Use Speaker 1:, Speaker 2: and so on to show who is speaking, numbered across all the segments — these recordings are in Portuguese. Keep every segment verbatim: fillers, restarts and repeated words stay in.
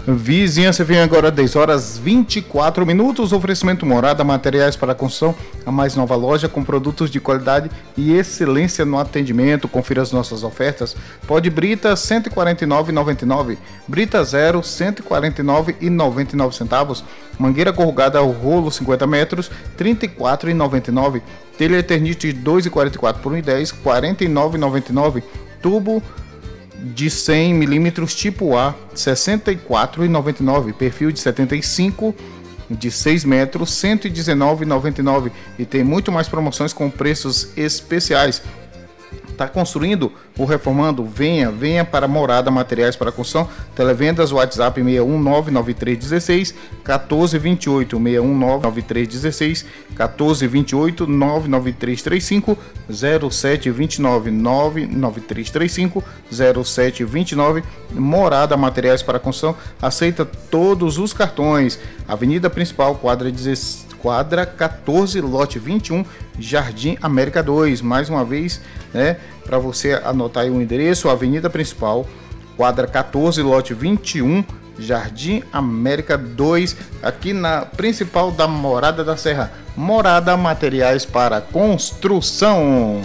Speaker 1: Vizinhança vem agora dez horas vinte e quatro minutos. Oferecimento Morada, materiais para construção, a mais nova loja com produtos de qualidade e excelência no atendimento. Confira as nossas ofertas. Pode Brita cento e quarenta e nove reais e noventa e nove centavos, Brita Zero cento e quarenta e nove reais e noventa e nove centavos, mangueira corrugada ao rolo cinquenta metros trinta e quatro reais e noventa e nove centavos, telha Eternite dois e quarenta e quatro por um e dez, quarenta e nove reais e noventa e nove centavos, tubo de cem milímetros tipo A, sessenta e quatro reais e noventa e nove centavos, perfil de setenta e cinco de seis metros, cento e dezenove reais e noventa e nove centavos, e tem muito mais promoções com preços especiais. Está construindo ou reformando? Venha, venha para Morada Materiais para Construção. Televendas, WhatsApp seis um nove nove três um seis um quatro dois oito, seis um nove nove três um seis um quatro dois oito, nove nove três três cinco zero sete dois nove, nove nove três três cinco zero sete dois nove. Morada Materiais para Construção aceita todos os cartões. Avenida Principal, quadra dezesseis. Quadra quatorze, lote vinte e um, Jardim América dois. Mais uma vez, né, para você anotar aí o endereço: Avenida Principal, quadra quatorze, lote vinte e um, Jardim América dois, aqui na principal da Morada da Serra. Morada Materiais para Construção.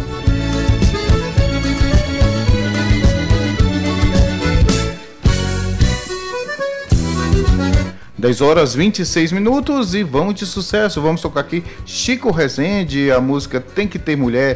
Speaker 1: dez horas vinte e seis minutos e vamos de sucesso. Vamos tocar aqui Chico Rezende, a música Tem Que Ter Mulher.